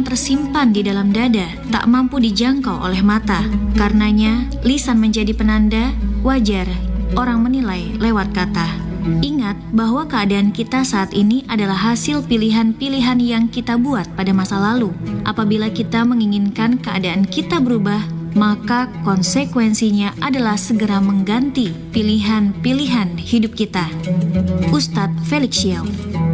akan tersimpan di dalam dada, tak mampu dijangkau oleh mata. Karenanya, lisan menjadi penanda, wajar orang menilai lewat kata. Ingat bahwa keadaan kita saat ini adalah hasil pilihan-pilihan yang kita buat pada masa lalu. Apabila kita menginginkan keadaan kita berubah, maka konsekuensinya adalah segera mengganti pilihan-pilihan hidup kita. Ustadz Felix Xiao.